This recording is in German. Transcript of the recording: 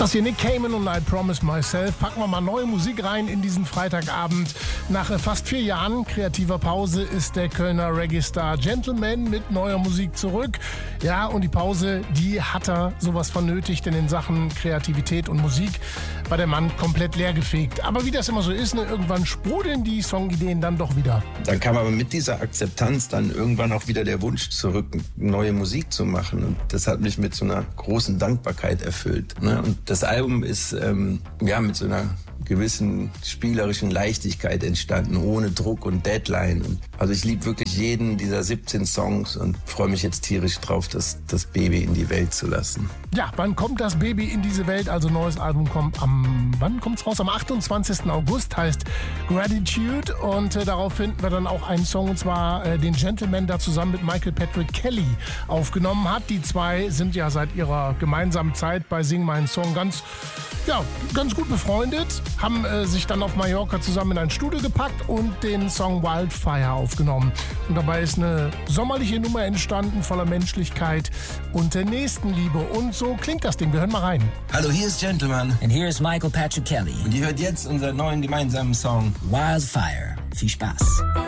Das hier Nick Cayman und I Promise Myself. Packen wir mal neue Musik rein in diesen Freitagabend. Nach fast 4 Jahren kreativer Pause ist der Kölner Reggae-Star Gentleman mit neuer Musik zurück. Ja, und die Pause, die hat er sowas von nötig, denn in Sachen Kreativität und Musik war der Mann komplett leergefegt. Aber wie das immer so ist, irgendwann sprudeln die Songideen dann doch wieder. Dann kam aber mit dieser Akzeptanz dann irgendwann auch wieder der Wunsch zurück, neue Musik zu machen. Und das hat mich mit so einer großen Dankbarkeit erfüllt. Ne? Und das Album ist mit so einer gewissen spielerischen Leichtigkeit entstanden, ohne Druck und Deadline. Und also ich liebe wirklich jeden dieser 17 Songs und freue mich jetzt tierisch drauf, das Baby in die Welt zu lassen. Ja, wann kommt das Baby in diese Welt? Also neues Album kommt wann kommt's raus? Am 28. August, heißt Gratitude, und darauf finden wir dann auch einen Song, und zwar den Gentleman, da zusammen mit Michael Patrick Kelly aufgenommen hat. Die zwei sind ja seit ihrer gemeinsamen Zeit bei Sing meinen Song ganz gut befreundet, haben sich dann auf Mallorca zusammen in ein Studio gepackt und den Song Wildfire aufgenommen. Und dabei ist eine sommerliche Nummer entstanden, voller Menschlichkeit und der Nächstenliebe. Und so klingt das Ding. Wir hören mal rein. Hallo, hier ist Gentleman. And here is Michael Patrick Kelly. Und ihr hört jetzt unseren neuen gemeinsamen Song Wildfire. Viel Spaß.